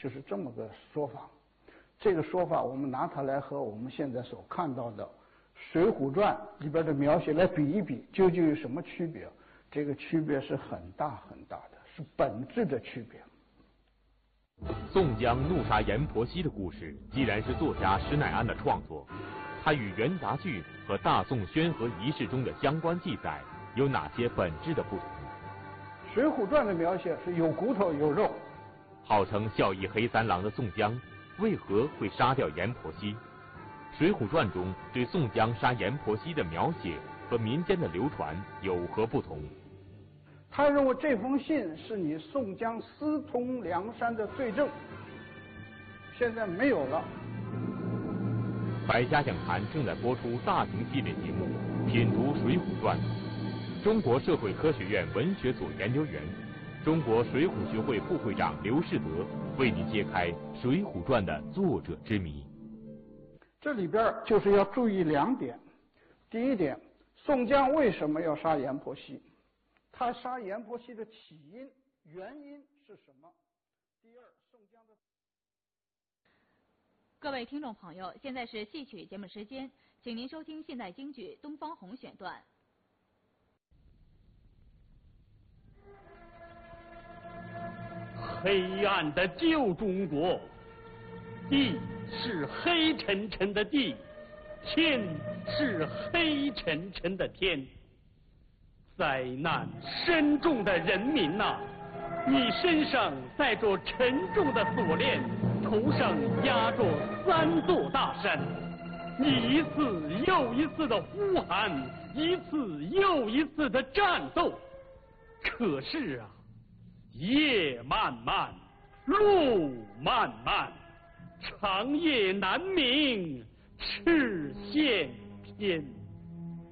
就是这么个说法。这个说法我们拿它来和我们现在所看到的《水浒传》里边的描写来比一比，究竟有什么区别？这个区别是很大很大的，是本质的区别。 宋江怒杀阎婆惜的故事，既然是作家施耐庵的创作，它与元杂剧和大宋宣和仪式中的相关记载有哪些本质的不同？ 《水浒传》的描写是有骨头有肉。 号称孝义黑三郎的宋江，为何会杀掉阎婆惜？《水浒传》中对宋江杀阎婆惜的描写和民间的流传有何不同？ 他认为这封信是你宋江私通梁山的罪证，现在没有了。 百家讲坛正在播出大型系列节目《品读水浒传》，中国社会科学院文学组研究员、中国水浒学会副会长刘士德为你揭开《水浒传》的作者之谜。 这里边就是要注意两点。第一点，宋江为什么要杀阎婆惜？他杀阎婆惜的起因、原因是什么？第二，宋江的。 各位听众朋友，现在是戏曲节目时间，请您收听现代京剧《东方红》选段。 黑暗的旧中国，地是黑沉沉的地，天是黑沉沉的天。灾难深重的人民呐，你身上带着沉重的锁链，头上压着3座大山，你一次又一次的呼喊，一次又一次的战斗。可是啊，夜漫漫，路漫漫，长夜难明，赤线偏